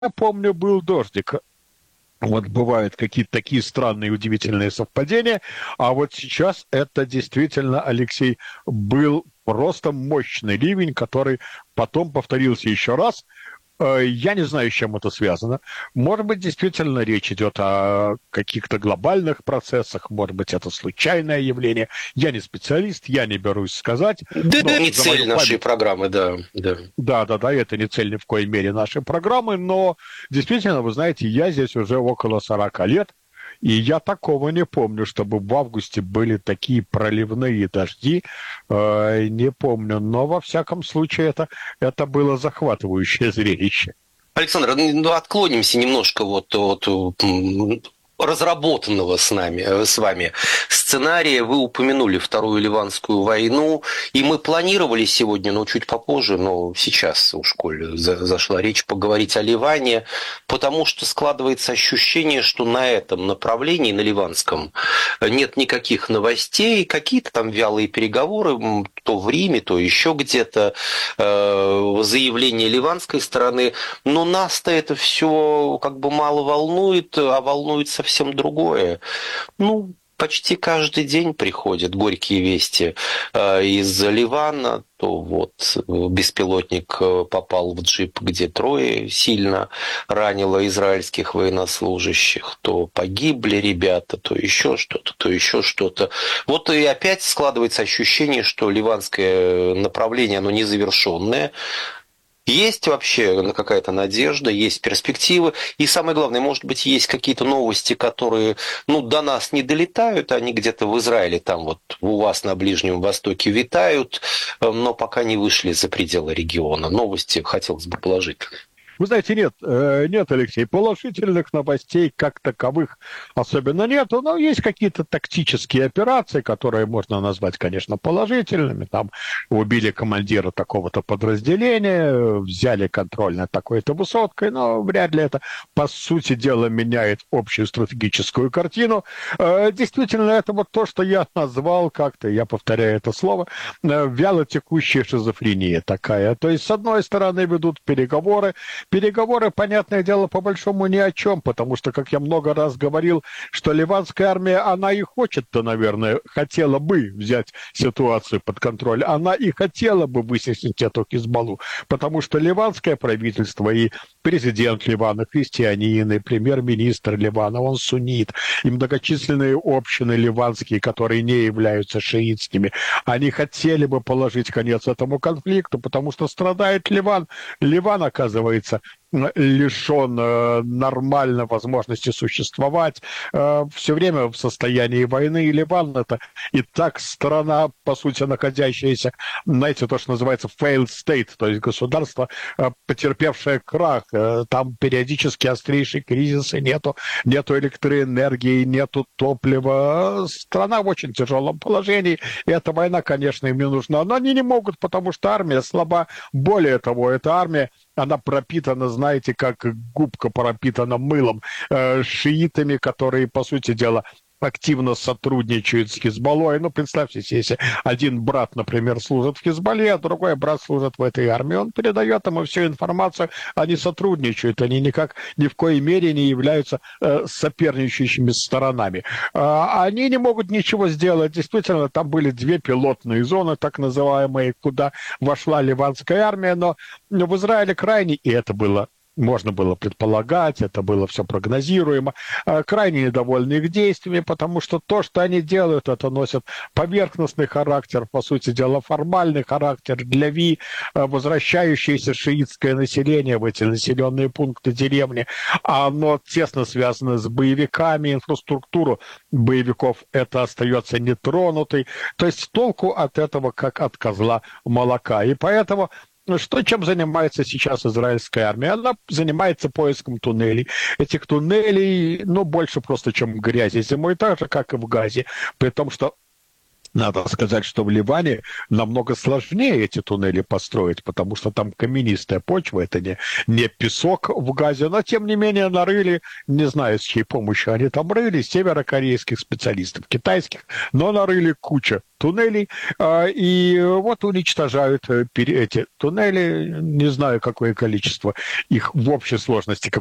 помню, был дождик. Вот бывают какие-то такие странные, удивительные совпадения. А вот сейчас это действительно, Алексей, был просто мощный ливень, который потом повторился еще раз. Я не знаю, с чем это связано. Может быть, действительно речь идет о каких-то глобальных процессах, может быть, это случайное явление. Я не специалист, я не берусь сказать, Да, но не за цель мою нашей память, программы, да, да. да, это не цель ни в коей мере нашей программы, но действительно, вы знаете, я здесь уже около 40 лет, и я такого не помню, чтобы в августе были такие проливные дожди. Не помню, но во всяком случае это было захватывающее зрелище. Александр, ну, отклонимся немножко вот от разработанного с вами сценария. Вы упомянули Вторую Ливанскую войну, и мы планировали сегодня, но чуть попозже, но сейчас уж, коль зашла речь, поговорить о Ливане, потому что складывается ощущение, что на этом направлении, на ливанском, нет никаких новостей, какие-то там вялые переговоры, то в Риме, то еще где-то, заявление ливанской стороны, но нас-то это все как бы мало волнует, а волнует совсем другое. Ну, почти каждый день приходят горькие вести из Ливана. То вот беспилотник попал в джип, где трое сильно ранило израильских военнослужащих, то погибли ребята, то еще что-то, то еще что-то. Вот и опять складывается ощущение, что ливанское направление, оно незавершенное. Есть вообще какая-то надежда, есть перспективы, и самое главное, может быть, есть какие-то новости, которые, ну, до нас не долетают, они где-то в Израиле, там вот у вас на Ближнем Востоке витают, но пока не вышли за пределы региона. Новости хотелось бы положительные. Вы знаете, нет, Алексей, положительных новостей как таковых особенно нету, но есть какие-то тактические операции, которые можно назвать, конечно, положительными. Там убили командира такого-то подразделения, взяли контроль над такой-то высоткой, но вряд ли это, по сути дела, меняет общую стратегическую картину. Действительно, это вот то, что я назвал как-то, я повторяю это слово, вяло текущая шизофрения такая. То есть, с одной стороны, ведут переговоры. Переговоры, понятное дело, по большому ни о чем, потому что, как я много раз говорил, что ливанская армия, она и хочет-то, наверное, хотела бы взять ситуацию под контроль, она и хотела бы высосать эту Хизбаллу, потому что ливанское правительство и президент Ливана христианин, и премьер-министр Ливана, он суннит, и многочисленные общины ливанские, которые не являются шиитскими, они хотели бы положить конец этому конфликту, потому что страдает Ливан. Ливан, оказывается, лишен нормальной возможности существовать, все время в состоянии войны. И Ливан это и так страна, по сути, находящаяся, знаете, то, что называется failed state, то есть государство, потерпевшее крах. Там периодически острейшие кризисы, нету электроэнергии, нету топлива. Страна в очень тяжелом положении, и эта война, конечно, им не нужна. Но они не могут, потому что армия слаба. Более того, эта армия, она пропитана, знаете, как губка пропитана мылом, шиитами, которые, по сути дела, активно сотрудничают с Хизбаллой. Ну, представьте себе, если один брат, например, служит в Хизбалле, а другой брат служит в этой армии, он передает ему всю информацию, они сотрудничают, они никак ни в коей мере не являются соперничающими сторонами. Они не могут ничего сделать. Действительно, там были две пилотные зоны, так называемые, куда вошла ливанская армия, но в Израиле крайне, и это было можно было предполагать, это было все прогнозируемо, крайне недовольны их действиями, потому что то, что они делают, это носит поверхностный характер, по сути дела, формальный характер для возвращающееся шиитское население в эти населенные пункты деревни, оно тесно связано с боевиками, инфраструктура боевиков это остается нетронутой, то есть толку от этого, как от козла молока, и поэтому чем занимается сейчас израильская армия? Она занимается поиском туннелей. Этих туннелей, больше просто, чем грязи зимой, так же, как и в Газе. При том, что Надо сказать, что в Ливане намного сложнее эти туннели построить, потому что там каменистая почва, это не песок в газе, но тем не менее нарыли, не знаю, с чьей помощью они там рыли, северокорейских специалистов, китайских, но нарыли куча туннелей, и вот уничтожают эти туннели, не знаю, какое количество их в общей сложности,